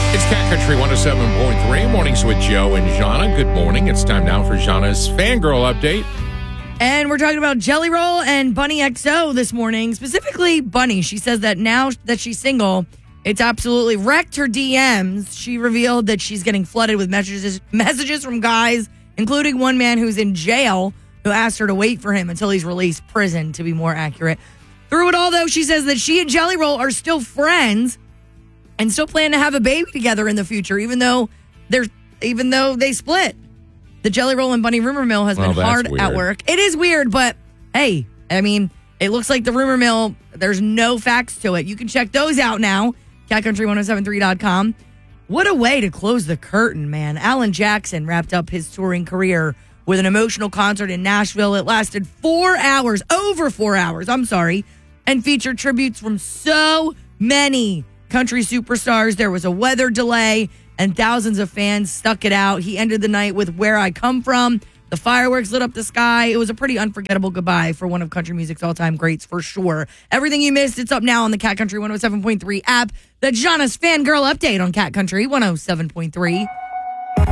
It's Cat Country 107.3, Mornings with Joe and Jana. Good morning. It's time now for Jana's Fangirl Update. And we're talking about Jelly Roll and Bunny XO this morning, specifically Bunny. She says that now that she's single, it's absolutely wrecked her DMs. She revealed that she's getting flooded with messages from guys, including one man who's in jail who asked her to wait for him until he's released prison, to be more accurate. Through it all, though, she says that she and Jelly Roll are still friends and still plan to have a baby together in the future, even though they split. The Jelly Roll and Bunny rumor mill has been hard at work. It is weird, but hey, I mean, it looks like the rumor mill, there's no facts to it. You can check those out now, catcountry1073.com. What a way to close the curtain, man. Alan Jackson wrapped up his touring career with an emotional concert in Nashville. It lasted over 4 hours, and featured tributes from so many country superstars. There was a weather delay, and thousands of fans stuck it out. He ended the night with Where I Come From. The fireworks lit up the sky. It was a pretty unforgettable goodbye for one of country music's all-time greats, for sure. Everything you missed, it's up now on the Cat Country 107.3 app. The Jana's Fangirl Update on Cat Country 107.3.